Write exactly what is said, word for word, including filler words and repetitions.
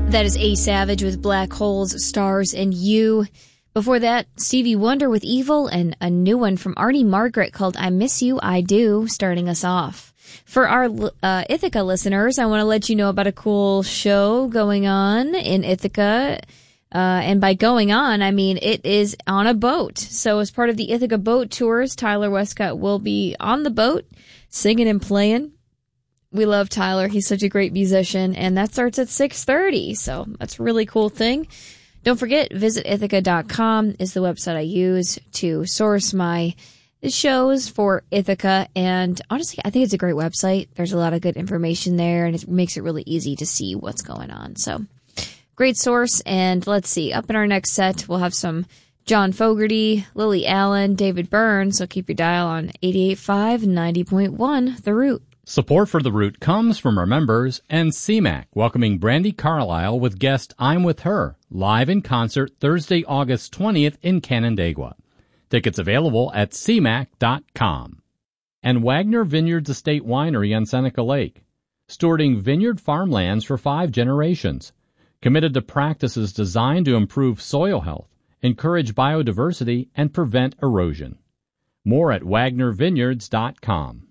That is A Savage with Black Holes, Stars, and You. Before that, Stevie Wonder with Evil, and a new one from Artie Margaret called I Miss You, I Do, starting us off. For our uh, Ithaca listeners, I want to let you know about a cool show going on in Ithaca. Uh, and by going on, I mean it is on a boat. So as part of the Ithaca Boat Tours, Tyler Westcott will be on the boat, singing and playing. We love Tyler. He's such a great musician, and that starts at six thirty, so that's a really cool thing. Don't forget, visit ithaca dot com is the website I use to source my shows for Ithaca, and honestly, I think it's a great website. There's a lot of good information there, and it makes it really easy to see what's going on. So, great source, and let's see. Up in our next set, we'll have some John Fogerty, Lily Allen, David Byrne, so keep your dial on eighty-eight point five, ninety point one, The Root. Support for The Root comes from our members and C MAC, welcoming Brandi Carlile with guest I'm With Her, live in concert Thursday, August twentieth in Canandaigua. Tickets available at c mac dot com. And Wagner Vineyards Estate Winery on Seneca Lake, stewarding vineyard farmlands for five generations, committed to practices designed to improve soil health, encourage biodiversity, and prevent erosion. More at wagner vineyards dot com.